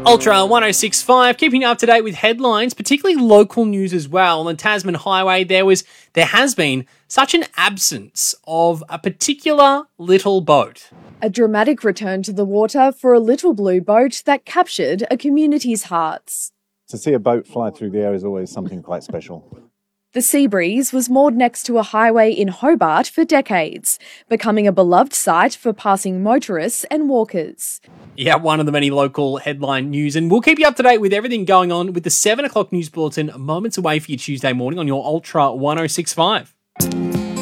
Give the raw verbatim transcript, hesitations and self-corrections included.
Ultra one oh six point five, keeping you up to date with headlines, particularly local news as well. On the Tasman Highway, there was, there has been such an absence of a particular little boat. A dramatic return to the water for a little blue boat that captured a community's hearts. To see a boat fly through the air is always something quite special. The Seabreeze was moored next to a highway in Hobart for decades, becoming a beloved site for passing motorists and walkers. Yeah, one of the many local headline news, and we'll keep you up to date with everything going on with the seven o'clock news bulletin moments away for you Tuesday morning on your Ultra one oh six point five.